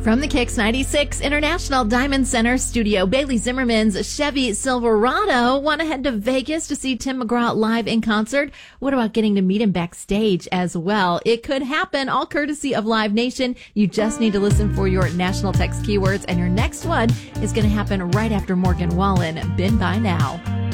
From the Kicks 96 International Diamond Center studio, Bailey Zimmerman's Chevy Silverado want to head to Vegas to see Tim McGraw live in concert. What about getting to meet him backstage as well? It could happen, all courtesy of Live Nation. You just need to listen for your national text keywords, and your next one is going to happen right after Morgan Wallen. Been by now.